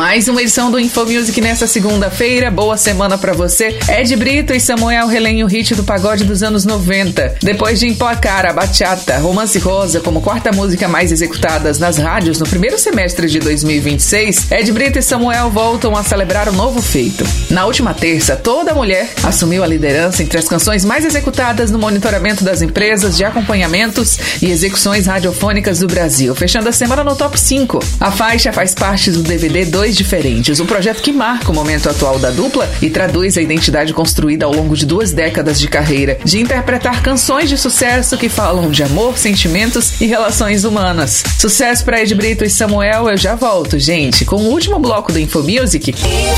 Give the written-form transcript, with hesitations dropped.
Mais uma edição do InfoMusic nesta segunda-feira. Boa semana pra você. Ed Brito e Samuel relêm o hit do pagode dos anos 90. Depois de emplacar a bachata, Romance Rosa como quarta música mais executadas nas rádios no primeiro semestre de 2026, Ed Brito e Samuel voltam a celebrar um novo feito. Na última terça, Toda Mulher assumiu a liderança entre as canções mais executadas no monitoramento das empresas de acompanhamentos e execuções radiofônicas do Brasil, fechando a semana no top 5. A faixa faz parte do DVD Dois Diferentes, um projeto que marca o momento atual da dupla e traduz a identidade construída ao longo de 2 décadas de carreira, de interpretar canções de sucesso que falam de amor, sentimentos e relações humanas. Sucesso para Ed Brito e Samuel, eu já volto, gente, com o último bloco do InfoMusic.